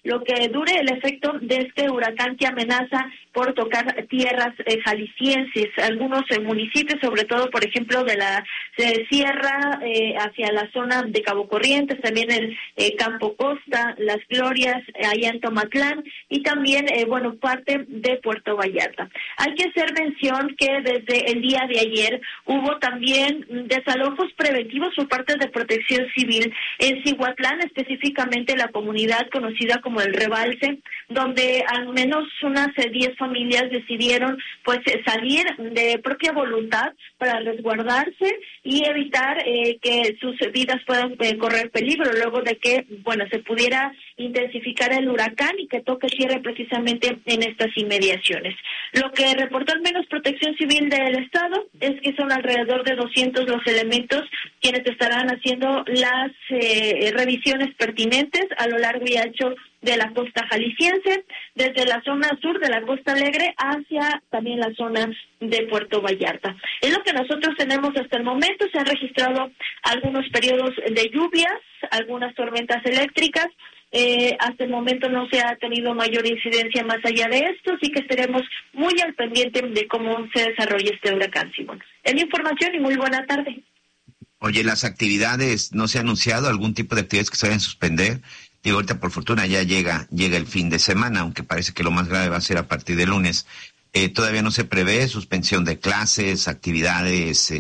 lo que dure el efecto de este huracán que amenaza por tocar tierras jaliscienses, algunos municipios, sobre todo, por ejemplo, de la sierra hacia la zona de Cabo Corrientes, también el Campo Costa, Las Glorias, allá en Tomatlán, y también, parte de Puerto Vallarta. Hay que hacer mención que desde el día de ayer hubo también desalojos preventivos por parte de Protección Civil en Cihuatlán, específicamente la comunidad conocida como El Rebalse, donde al menos unas 10 familias decidieron salir de propia voluntad para resguardarse y evitar que sus vidas puedan correr peligro luego de que se pudiera intensificar el huracán y que toque tierra precisamente en estas inmediaciones. Lo que reportó al menos Protección Civil del Estado es que son alrededor de 200 los elementos quienes estarán haciendo las revisiones pertinentes a lo largo y ancho de la costa jalisciense, desde la zona sur de la Costa Alegre hacia también la zona de Puerto Vallarta. Es lo que nosotros tenemos hasta el momento. Se han registrado algunos periodos de lluvias, algunas tormentas eléctricas. Hasta el momento no se ha tenido mayor incidencia más allá de esto, así que estaremos muy al pendiente de cómo se desarrolla este huracán, Simón. Es mi información y muy buena tarde. Oye, las actividades, ¿no se ha anunciado algún tipo de actividades que se vayan a suspender? Digo, ahorita por fortuna ya llega el fin de semana, aunque parece que lo más grave va a ser a partir de lunes. Todavía no se prevé suspensión de clases, actividades,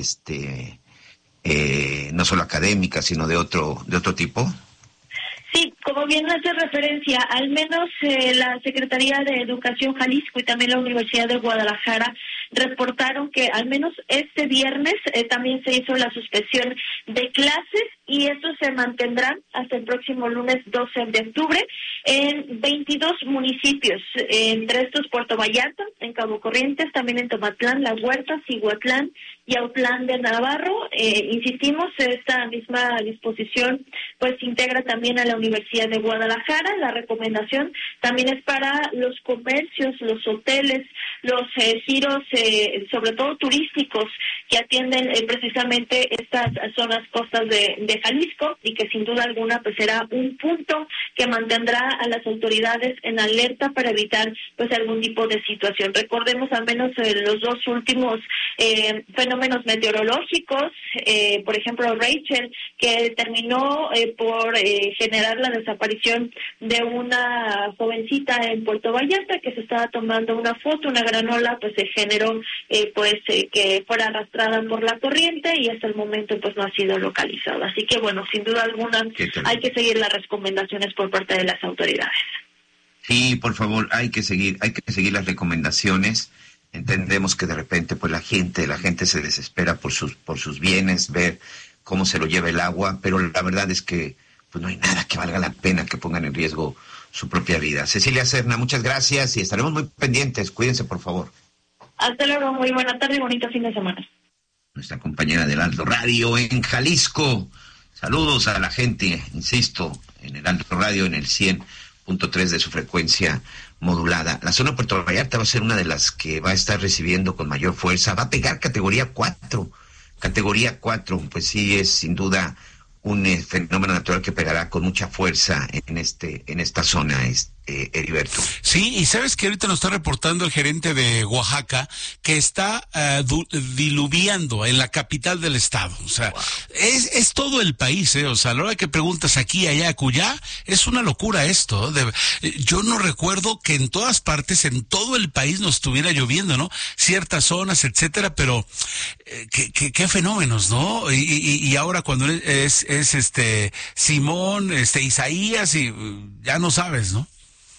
no solo académicas, sino de otro tipo. Sí, como bien hace referencia, al menos la Secretaría de Educación Jalisco y también la Universidad de Guadalajara reportaron que al menos este viernes también se hizo la suspensión de clases y esto se mantendrá hasta el próximo lunes 12 de octubre en 22 municipios, entre estos Puerto Vallarta, en Cabo Corrientes, también en Tomatlán, La Huerta, Cihuatlán y Autlán de Navarro. Insistimos, esta misma disposición integra también a la Universidad de Guadalajara. La recomendación también es para los comercios, los hoteles, los giros, sobre todo turísticos, que atienden precisamente estas zonas costas de Jalisco y que sin duda alguna será un punto que mantendrá a las autoridades en alerta para evitar algún tipo de situación. Recordemos al menos los dos últimos fenómenos meteorológicos, por ejemplo Rachel, que terminó por generar la desaparición de una jovencita en Puerto Vallarta que se estaba tomando una foto, una gran ola, se generó que fuera arrastrada por la corriente y hasta el momento no ha sido localizada. Así que sin duda alguna hay que seguir las recomendaciones por parte de las autoridades. Sí, por favor, hay que seguir las recomendaciones. Entendemos que de repente la gente se desespera por sus bienes, ver cómo se lo lleva el agua, pero la verdad es que no hay nada que valga la pena que pongan en riesgo su propia vida. Cecilia Serna, muchas gracias y estaremos muy pendientes. Cuídense, por favor. Hasta luego, muy buena tarde y bonito fin de semana. Nuestra compañera del Heraldo Radio en Jalisco. Saludos a la gente, insisto, en el Heraldo Radio en el 100.3 de su frecuencia modulada. La zona de Puerto Vallarta va a ser una de las que va a estar recibiendo con mayor fuerza. Va a pegar categoría 4. Categoría 4, pues sí, es sin duda un fenómeno natural que pegará con mucha fuerza en esta zona, Heriberto. Sí, y sabes que ahorita nos está reportando el gerente de Oaxaca que está diluviando en la capital del estado. O sea, wow. es todo el país, o sea, a la hora que preguntas aquí, allá, acullá, es una locura esto. Yo no recuerdo que en todas partes, en todo el país nos estuviera lloviendo, ¿no? Ciertas zonas, etcétera, pero qué fenómenos, ¿no? Y ahora cuando es Simón, Isaías, y ya no sabes, ¿no?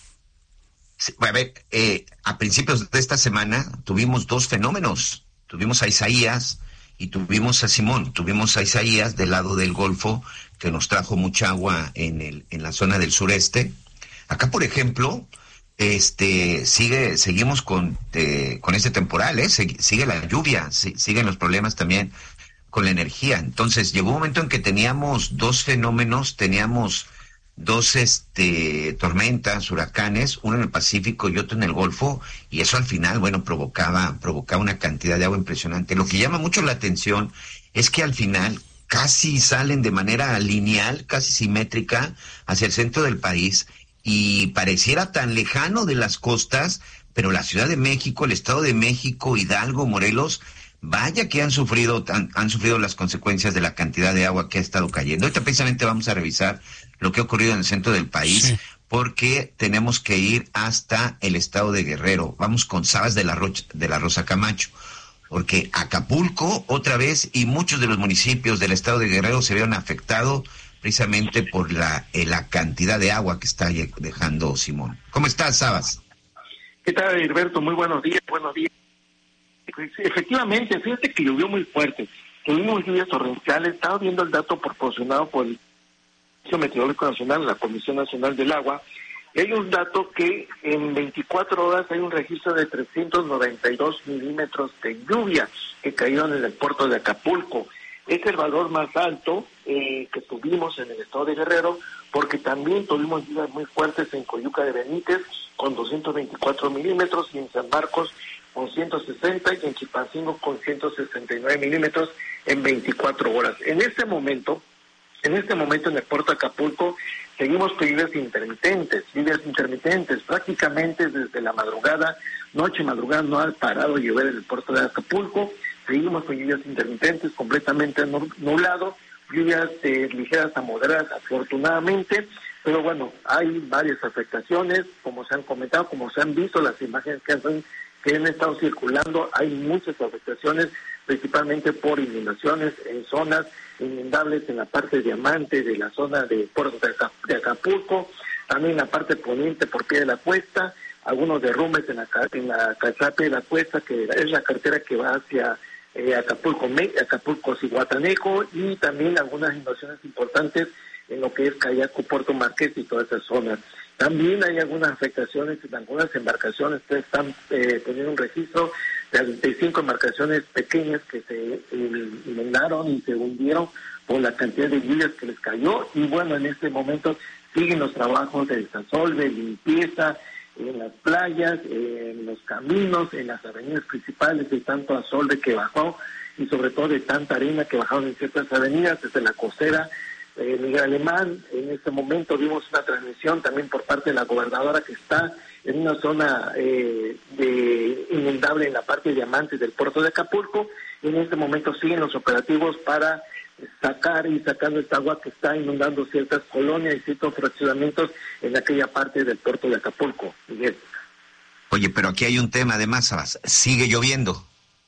A ver, a principios de esta semana tuvimos dos fenómenos. Tuvimos a Isaías y tuvimos a Simón. Tuvimos a Isaías del lado del Golfo, que nos trajo mucha agua en la zona del sureste. Acá, por ejemplo, seguimos con este temporal, sigue la lluvia, siguen los problemas también con la energía. Entonces, llegó un momento en que teníamos dos fenómenos, teníamos dos tormentas, huracanes, uno en el Pacífico y otro en el Golfo, y eso al final, provocaba una cantidad de agua impresionante. Lo que llama mucho la atención es que al final casi salen de manera lineal, casi simétrica, hacia el centro del país, y pareciera tan lejano de las costas, pero la Ciudad de México, el Estado de México, Hidalgo, Morelos, vaya que han sufrido las consecuencias de la cantidad de agua que ha estado cayendo. Ahorita precisamente vamos a revisar lo que ha ocurrido en el centro del país, sí, porque tenemos que ir hasta el estado de Guerrero. Vamos con Sabas de la Rosa Camacho, porque Acapulco otra vez y muchos de los municipios del estado de Guerrero se vieron afectados precisamente por la cantidad de agua que está dejando Simón. ¿Cómo estás, Sabas? ¿Qué tal, Heriberto? Muy buenos días. Buenos días. Pues, efectivamente, fíjate que llovió muy fuerte. Tuvimos lluvias torrenciales. Estaba viendo el dato proporcionado por el Servicio Meteorológico Nacional, la Comisión Nacional del Agua. Y hay un dato que en 24 horas hay un registro de 392 milímetros de lluvia que cayeron en el puerto de Acapulco. Es el valor más alto que tuvimos en el estado de Guerrero, porque también tuvimos lluvias muy fuertes en Coyuca de Benítez con 224 milímetros y en San Marcos con 160 y en Chilpancingo con 169 milímetros en 24 horas. En este momento en el puerto de Acapulco seguimos con lluvias intermitentes, prácticamente desde la madrugada no ha parado de llover en el puerto de Acapulco. Seguimos con lluvias intermitentes, completamente nublado, lluvias ligeras a moderadas, afortunadamente, pero bueno, hay varias afectaciones, como se han comentado, como se han visto las imágenes que han estado circulando, hay muchas afectaciones, principalmente por inundaciones en zonas inundables en la parte de Diamante, de la zona de Puerto de Acapulco, también en la parte poniente por Pie de la Cuesta, algunos derrumbes en la Calzate de la Cuesta, que es la carretera que va hacia Acapulco, Zihuatanejo, y también algunas inundaciones importantes en lo que es Cayaco, Puerto Marqués y todas esas zonas. También hay algunas afectaciones en algunas embarcaciones. Ustedes están teniendo un registro de 35 embarcaciones pequeñas que se inundaron y se hundieron por la cantidad de lluvias que les cayó. Y bueno, en este momento siguen los trabajos de desasolve, limpieza, en las playas, en los caminos, en las avenidas principales, de tanto asolve que bajó y sobre todo de tanta arena que bajaron en ciertas avenidas, desde la costera Miguel Alemán. En este momento vimos una transmisión también por parte de la gobernadora que está en una zona inundable en la parte de Diamantes del puerto de Acapulco. En este momento siguen los operativos para sacando esta agua que está inundando ciertas colonias y ciertos fraccionamientos en aquella parte del puerto de Acapulco, Miguel. Oye, pero aquí hay un tema además, Sabas. ¿Sigue lloviendo?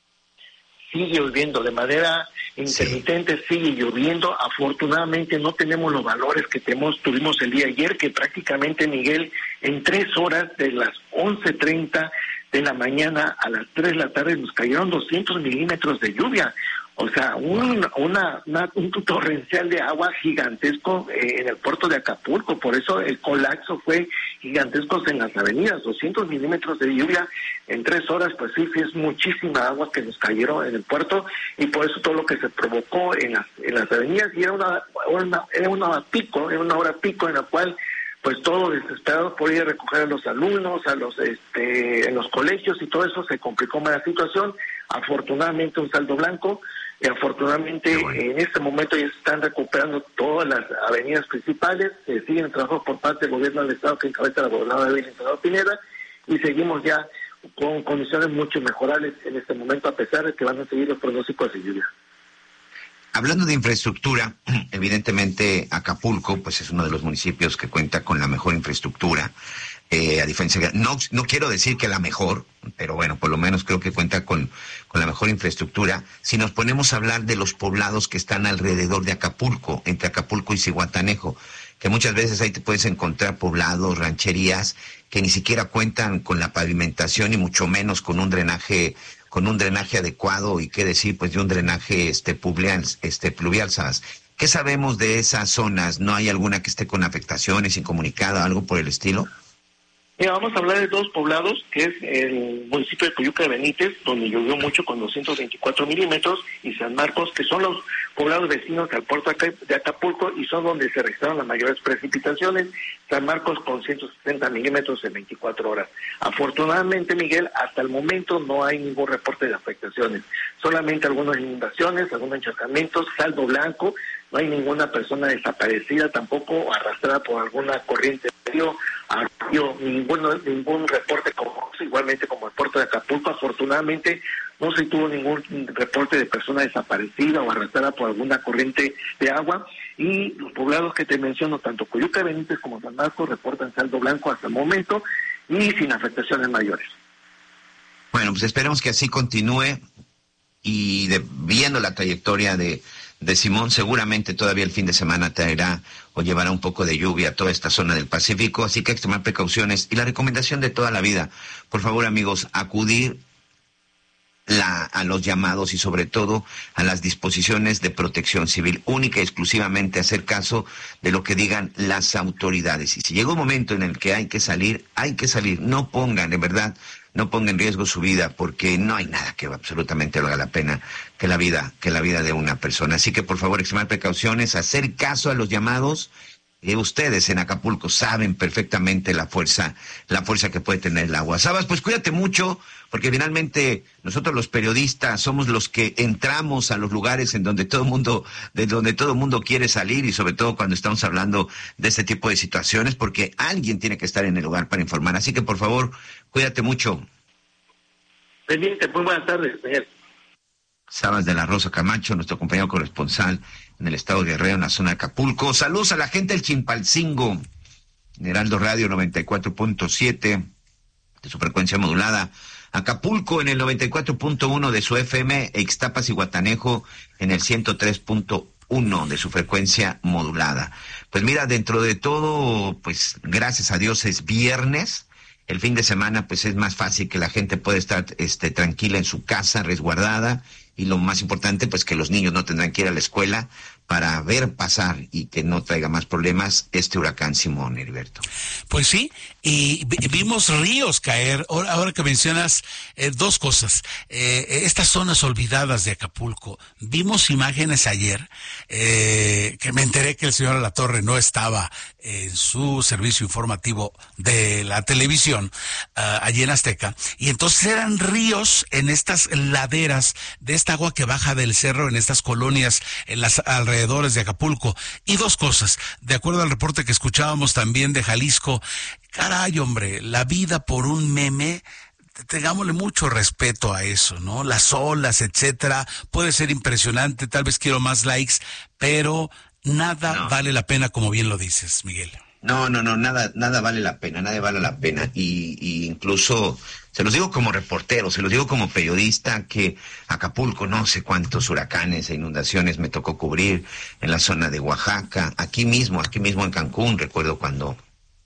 Sigue lloviendo de manera intermitente, sí. Sigue lloviendo. Afortunadamente no tenemos los valores que tuvimos el día ayer, que prácticamente, Miguel, en 3 horas, de las 11:30 de la mañana a las 3 de la tarde, nos cayeron 200 milímetros de lluvia. O sea, un torrencial de agua gigantesco en el puerto de Acapulco. Por eso el colapso fue gigantesco en las avenidas. 200 milímetros de lluvia en 3 horas, pues sí es muchísima agua que nos cayeron en el puerto, y por eso todo lo que se provocó en las avenidas, y era una hora pico en la cual pues todos desesperados por ir a recoger a los alumnos, en los colegios, y todo eso se complicó más la situación. Afortunadamente un saldo blanco, y afortunadamente en este momento ya se están recuperando todas las avenidas principales, se siguen trabajando por parte del gobierno del estado que encabeza la gobernadora Evelyn Salgado Pineda, y seguimos ya con condiciones mucho mejorables en este momento, a pesar de que van a seguir los pronósticos de lluvia. Hablando de infraestructura, evidentemente Acapulco pues es uno de los municipios que cuenta con la mejor infraestructura, a diferencia de, no quiero decir que la mejor, pero bueno, por lo menos creo que cuenta con la mejor infraestructura. Si nos ponemos a hablar de los poblados que están alrededor de Acapulco, entre Acapulco y Zihuatanejo, que muchas veces ahí te puedes encontrar poblados, rancherías, que ni siquiera cuentan con la pavimentación y mucho menos con un drenaje adecuado, y qué decir pues de un drenaje pluvial, ¿sabes? ¿Qué sabemos de esas zonas? ¿No hay alguna que esté con afectaciones, incomunicada, algo por el estilo? Mira, vamos a hablar de 2 poblados, que es el municipio de Coyuca de Benítez, donde llovió mucho con 224 milímetros, y San Marcos, que son los poblados vecinos al puerto de Acapulco, y son donde se registraron las mayores precipitaciones. San Marcos con 170 milímetros en 24 horas. Afortunadamente, Miguel, hasta el momento no hay ningún reporte de afectaciones, solamente algunas inundaciones, algunos encharcamientos, saldo blanco, no hay ninguna persona desaparecida tampoco, o arrastrada por alguna corriente ningún reporte igualmente como el puerto de Acapulco. Afortunadamente no se tuvo ningún reporte de persona desaparecida o arrastrada por alguna corriente de agua, y los poblados que te menciono, tanto Coyuca de Benítez como San Marcos, reportan saldo blanco hasta el momento y sin afectaciones mayores. Bueno, pues esperemos que así continúe, y viendo la trayectoria de Simón, seguramente todavía el fin de semana traerá o llevará un poco de lluvia a toda esta zona del Pacífico, así que extremar precauciones. Y la recomendación de toda la vida, por favor, amigos, acudir a los llamados y sobre todo a las disposiciones de protección civil, única y exclusivamente hacer caso de lo que digan las autoridades. Y si llega un momento en el que hay que salir, no pongan, de verdad, no pongan en riesgo su vida, porque no hay nada que absolutamente valga la pena que la vida de una persona. Así que por favor, extremar precauciones, hacer caso a los llamados. Ustedes en Acapulco saben perfectamente la fuerza que puede tener el agua. Sabas, pues cuídate mucho, porque finalmente nosotros los periodistas somos los que entramos a los lugares de donde todo el mundo quiere salir, y sobre todo cuando estamos hablando de este tipo de situaciones, porque alguien tiene que estar en el lugar para informar. Así que por favor, cuídate mucho. Pendiente, muy buenas tardes, Miguel. Sabas de la Rosa Camacho, nuestro compañero corresponsal en el estado de Guerrero, en la zona de Acapulco. Saludos a la gente del Chilpancingo, Heraldo Radio 94.7 de su frecuencia modulada, Acapulco en el 94.1 de su FM, Ixtapas y Guatanejo en el 103.1 de su frecuencia modulada. Pues mira, dentro de todo, pues gracias a Dios es viernes. El fin de semana pues es más fácil que la gente pueda estar tranquila en su casa, resguardada, y lo más importante pues que los niños no tendrán que ir a la escuela para ver pasar y que no traiga más problemas este huracán Simón, Heriberto. Pues sí, y vimos ríos caer. Ahora que mencionas dos cosas, estas zonas olvidadas de Acapulco, vimos imágenes ayer, que me enteré que el señor Alatorre no estaba en su servicio informativo de la televisión, allí en Azteca, y entonces eran ríos en estas laderas de esta agua que baja del cerro, en estas colonias, en las alrededores de Acapulco. Y dos cosas, de acuerdo al reporte que escuchábamos también de Jalisco, caray, hombre, la vida por un meme, tengámosle mucho respeto a eso, ¿no? Las olas, etcétera, puede ser impresionante, tal vez quiero más likes, pero nada vale la pena, como bien lo dices, Miguel. No, nada vale la pena, y incluso se los digo como reportero, se los digo como periodista, que Acapulco, no sé cuántos huracanes e inundaciones me tocó cubrir en la zona de Oaxaca, aquí mismo en Cancún, recuerdo cuando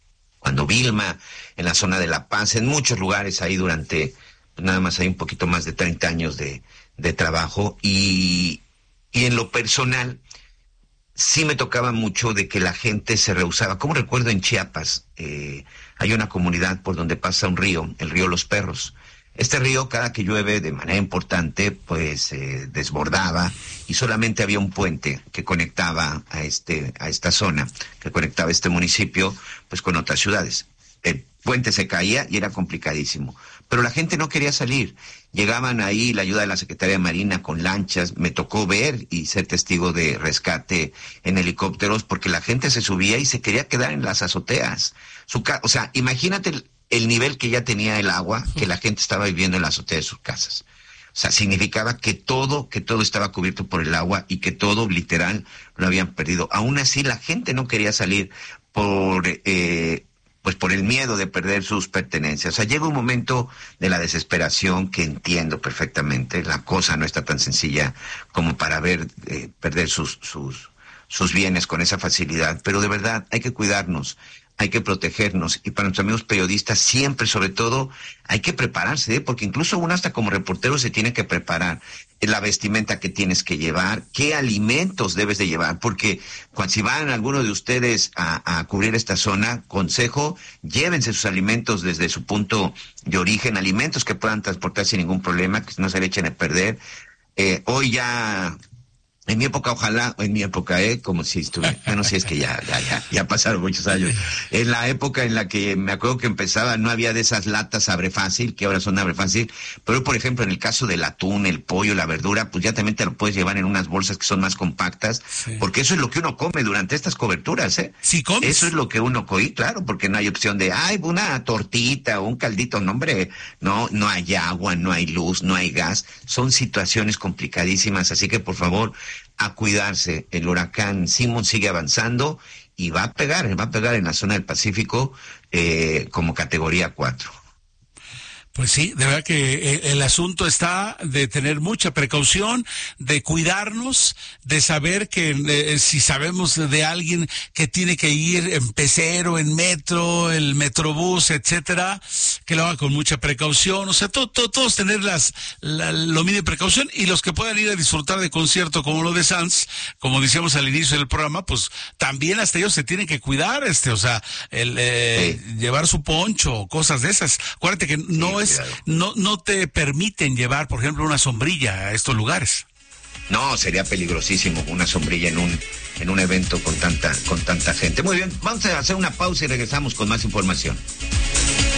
Vilma, en la zona de La Paz, en muchos lugares ahí durante, nada más hay un poquito más de 30 años de trabajo, y en lo personal, sí me tocaba mucho de que la gente se rehusaba. Como recuerdo en Chiapas, hay una comunidad por donde pasa un río, el río Los Perros. Este río, cada que llueve de manera importante, pues desbordaba, y solamente había un puente que conectaba a esta zona, que conectaba este municipio, pues con otras ciudades. El puente se caía y era complicadísimo. Pero la gente no quería salir. Llegaban ahí la ayuda de la Secretaría de Marina con lanchas. Me tocó ver y ser testigo de rescate en helicópteros, porque la gente se subía y se quería quedar en las azoteas. O sea, imagínate el nivel que ya tenía el agua, que la gente estaba viviendo en la azotea de sus casas. O sea, significaba que todo estaba cubierto por el agua, y que todo, literal, lo habían perdido. Aún así, la gente no quería salir por el miedo de perder sus pertenencias. O sea, llega un momento de la desesperación que entiendo perfectamente. La cosa no está tan sencilla como para perder sus bienes con esa facilidad. Pero de verdad, hay que cuidarnos, hay que protegernos, y para nuestros amigos periodistas siempre, sobre todo, hay que prepararse, porque incluso uno hasta como reportero se tiene que preparar. La vestimenta que tienes que llevar, qué alimentos debes de llevar, porque si van algunos de ustedes a cubrir esta zona, consejo, llévense sus alimentos desde su punto de origen, alimentos que puedan transportar sin ningún problema, que no se le echen a perder. Hoy ya En mi época, ojalá, como si estuviera, bueno, si es que ya pasaron muchos años. En la época en la que me acuerdo que empezaba, no había de esas latas Abre Fácil, que ahora son Abre Fácil, pero por ejemplo, en el caso del atún, el pollo, la verdura, pues ya también te lo puedes llevar en unas bolsas que son más compactas, sí. Porque eso es lo que uno come durante estas coberturas, ¿eh? ¿Sí comes? Eso es lo que uno come, claro, porque no hay opción de, una tortita o un caldito, no, hombre, no hay agua, no hay luz, no hay gas, son situaciones complicadísimas, así que por favor, a cuidarse. El huracán Simon sigue avanzando y va a pegar en la zona del Pacífico como categoría 4. Pues sí, de verdad que el asunto está de tener mucha precaución, de cuidarnos, de saber que si sabemos de alguien que tiene que ir en pecero, en metro, el metrobús, etcétera, que lo haga con mucha precaución. O sea, todos tener lo mínimo de precaución, y los que puedan ir a disfrutar de concierto como lo de Sanz, como decíamos al inicio del programa, pues también hasta ellos se tienen que cuidar, o sea, llevar su poncho, cosas de esas. Acuérdate que no te permiten llevar, por ejemplo, una sombrilla a estos lugares. No, sería peligrosísimo una sombrilla en un evento con tanta gente. Muy bien, vamos a hacer una pausa y regresamos con más información.